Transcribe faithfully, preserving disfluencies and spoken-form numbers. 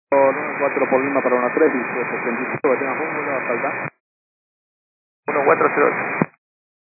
cuatro por Lima para una tres, dice sesenta y cinco, que tengas un, vuelve a faltar. uno cuatro cero ocho.